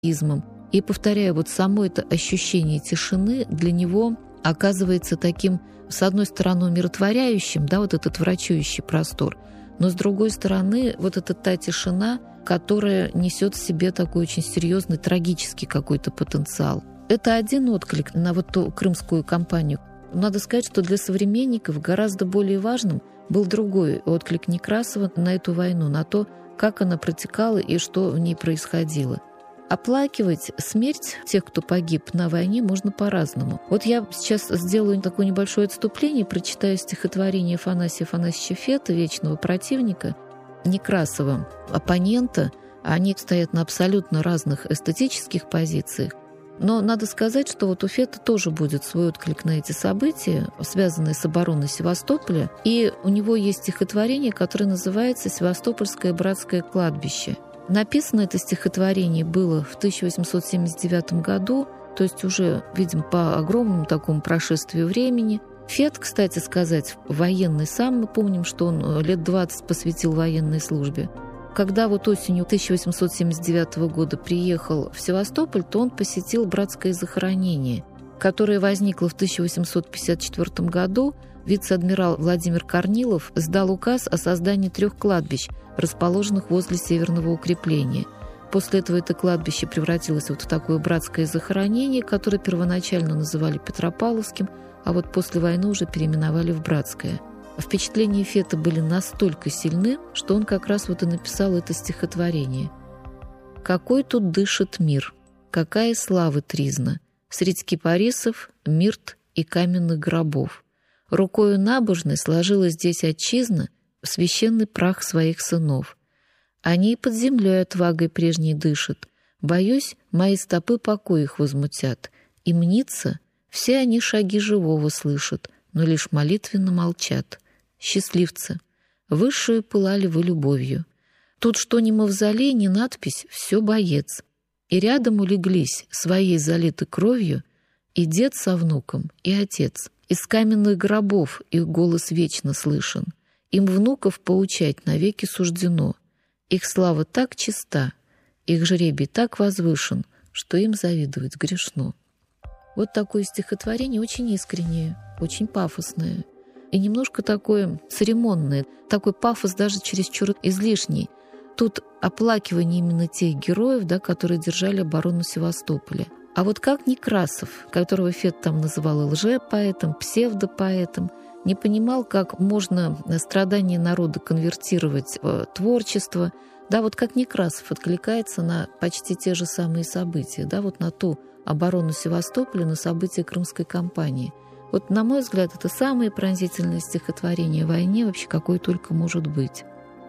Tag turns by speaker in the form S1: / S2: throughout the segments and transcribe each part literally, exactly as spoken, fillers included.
S1: измом. И, повторяю, вот само это ощущение тишины для него оказывается таким, с одной стороны, умиротворяющим, да, вот этот врачующий простор, но с другой стороны, вот это та тишина, которая несет в себе такой очень серьезный, трагический какой-то потенциал. Это один отклик на вот ту крымскую кампанию. Надо сказать, что для современников гораздо более важным был другой отклик Некрасова на эту войну, на то, как она протекала и что в ней происходило. Оплакивать смерть тех, кто погиб на войне, можно по-разному. Вот я сейчас сделаю такое небольшое отступление, прочитаю стихотворение Афанасия Афанасьевича Фета «Вечного противника», Некрасова, оппонента. Они стоят на абсолютно разных эстетических позициях. Но надо сказать, что вот у Фета тоже будет свой отклик на эти события, связанные с обороной Севастополя. И у него есть стихотворение, которое называется «Севастопольское братское кладбище». Написано это стихотворение было в тысяча восемьсот семьдесят девятом году, то есть уже, видимо, по огромному такому прошествию времени. Фет, кстати сказать, военный сам, мы помним, что он лет двадцать посвятил военной службе. Когда вот осенью тысяча восемьсот семьдесят девятого года приехал в Севастополь, то он посетил братское захоронение, которое возникло в тысяча восемьсот пятьдесят четвёртом году. Вице-адмирал Владимир Корнилов сдал указ о создании трех кладбищ, расположенных возле северного укрепления. После этого это кладбище превратилось вот в такое братское захоронение, которое первоначально называли Петропавловским, а вот после войны уже переименовали в Братское. Впечатления Фета были настолько сильны, что он как раз вот и написал это стихотворение. «Какой тут дышит мир, какая слава тризна, средь кипарисов, мирт и каменных гробов. Рукою набожной сложила здесь отчизна в священный прах своих сынов. Они и под землей отвагой прежней дышат. Боюсь, мои стопы покой их возмутят. И мнится, все они шаги живого слышат, но лишь молитвенно молчат. Счастливцы, высшую пылали вы любовью. Тут что ни мавзолей, ни надпись, все боец. И рядом улеглись, своей залитой кровью, и дед со внуком, и отец. Из каменных гробов их голос вечно слышен. Им внуков поучать навеки суждено. Их слава так чиста, их жребий так возвышен, что им завидовать грешно». Вот такое стихотворение, очень искреннее, очень пафосное. И немножко такое церемонное, такой пафос даже чересчур излишний. Тут оплакивание именно тех героев, да, которые держали оборону Севастополя. А вот как Некрасов, которого Фет там называл лжепоэтом, псевдопоэтом, не понимал, как можно страдания народа конвертировать в творчество, да, вот как Некрасов откликается на почти те же самые события, да, вот на ту оборону Севастополя, на события Крымской кампании. Вот, на мой взгляд, это самое пронзительное стихотворение о войне вообще, какое только может быть.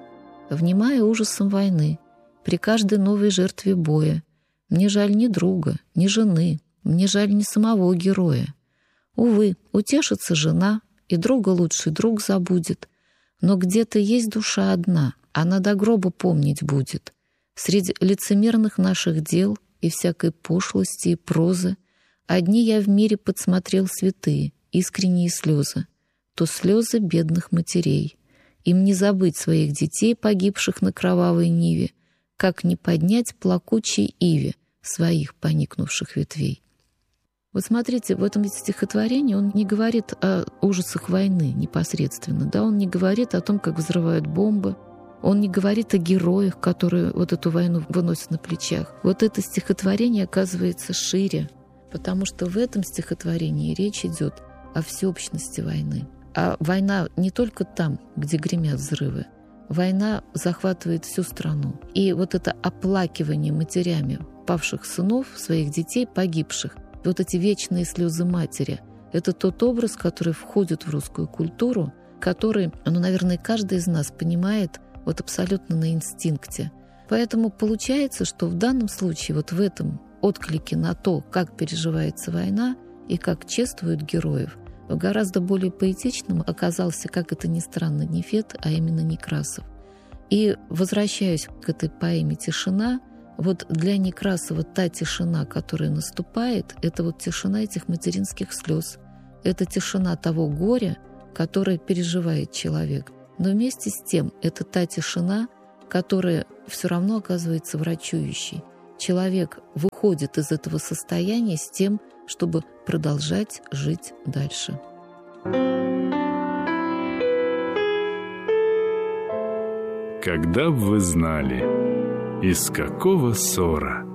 S1: «Внимая ужасом войны, при каждой новой жертве боя, мне жаль ни друга, ни жены, мне жаль ни самого героя. Увы, утешится жена, и друга лучший друг забудет, но где-то есть душа одна, она до гроба помнить будет. Среди лицемерных наших дел и всякой пошлости и прозы одни я в мире подсмотрел святые, искренние слезы, то слезы бедных матерей. Им не забыть своих детей, погибших на кровавой ниве, как не поднять плакучей иве своих поникнувших ветвей». Вот смотрите, в этом стихотворении он не говорит о ужасах войны непосредственно, да, он не говорит о том, как взрывают бомбы, он не говорит о героях, которые вот эту войну выносят на плечах. Вот это стихотворение оказывается шире, потому что в этом стихотворении речь идет о всеобщности войны. А война не только там, где гремят взрывы. Война захватывает всю страну. И вот это оплакивание матерями павших сынов, своих детей, погибших, вот эти вечные слезы матери, это тот образ, который входит в русскую культуру, который, ну, наверное, каждый из нас понимает вот абсолютно на инстинкте. Поэтому получается, что в данном случае вот в этом отклике на то, как переживается война и как чествуют героев, гораздо более поэтичным оказался, как это ни странно, не Фет, а именно Некрасов. И возвращаясь к этой поэме «Тишина», вот для Некрасова та тишина, которая наступает, это вот тишина этих материнских слез, это тишина того горя, которое переживает человек. Но вместе с тем это та тишина, которая все равно оказывается врачующей. человек выходит из этого состояния с тем, чтобы продолжать жить дальше.
S2: Когда б вы знали, из какого ссора